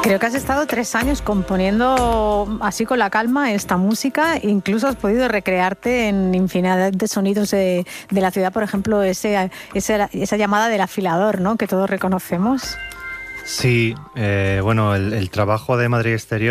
Creo que has estado 3 años componiendo así con la calma esta música, incluso has podido recrearte en infinidad de sonidos de la ciudad, por ejemplo, esa llamada del afilador, ¿no?, que todos reconocemos. Sí, bueno, el trabajo de Madrid Exterior